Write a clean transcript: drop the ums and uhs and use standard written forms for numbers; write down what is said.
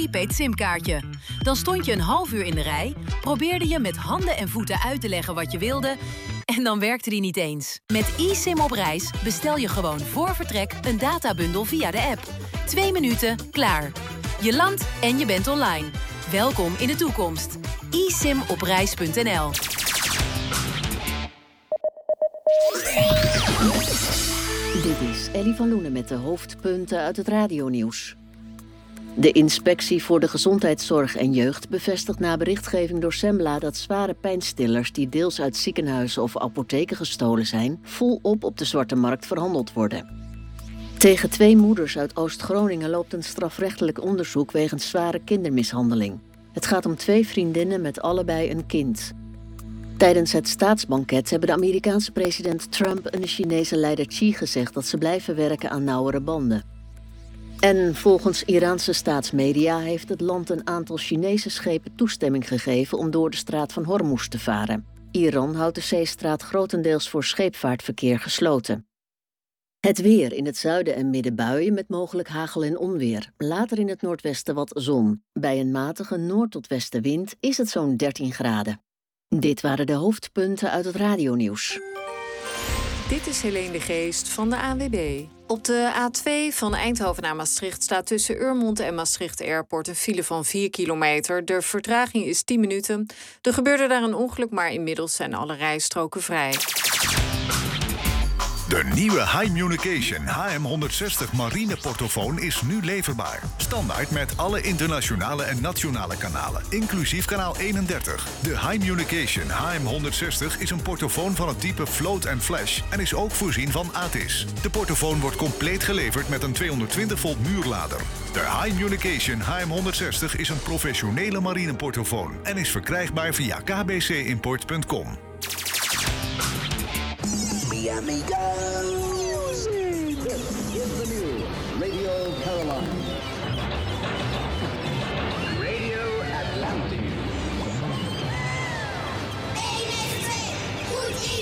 prepaid simkaartje. Dan stond je een half uur in de rij, probeerde je met handen en voeten uit te leggen wat je wilde en dan werkte die niet eens. Met eSIM op reis bestel je gewoon voor vertrek een databundel via de app. 2 minuten, klaar. Je landt en je bent online. Welkom in de toekomst. eSIMopreis.nl. Dit is Ellie van Loenen met de hoofdpunten uit het radionieuws. De Inspectie voor de Gezondheidszorg en Jeugd bevestigt na berichtgeving door Sembla dat zware pijnstillers die deels uit ziekenhuizen of apotheken gestolen zijn, volop op de zwarte markt verhandeld worden. Tegen 2 moeders uit Oost-Groningen loopt een strafrechtelijk onderzoek wegens zware kindermishandeling. Het gaat om 2 vriendinnen met allebei een kind. Tijdens het staatsbanket hebben de Amerikaanse president Trump en de Chinese leider Xi gezegd dat ze blijven werken aan nauwere banden. En volgens Iraanse staatsmedia heeft het land een aantal Chinese schepen toestemming gegeven om door de straat van Hormuz te varen. Iran houdt de zeestraat grotendeels voor scheepvaartverkeer gesloten. Het weer: in het zuiden en midden buien met mogelijk hagel en onweer. Later in het noordwesten wat zon. Bij een matige noord- tot westenwind is het zo'n 13 graden. Dit waren de hoofdpunten uit het radionieuws. Dit is Helene de Geest van de ANWB. Op de A2 van Eindhoven naar Maastricht staat tussen Urmond en Maastricht Airport een file van 4 kilometer. De vertraging is 10 minuten. Er gebeurde daar een ongeluk, maar inmiddels zijn alle rijstroken vrij. De nieuwe Hi-Communication HM160 marine portofoon is nu leverbaar. Standaard met alle internationale en nationale kanalen, inclusief kanaal 31. De Hi-Communication HM160 is een portofoon van het type Float & Flash en is ook voorzien van ATIS. De portofoon wordt compleet geleverd met een 220 volt muurlader. De Hi-Communication HM160 is een professionele marine portofoon en is verkrijgbaar via kbcimport.com. Mi amiga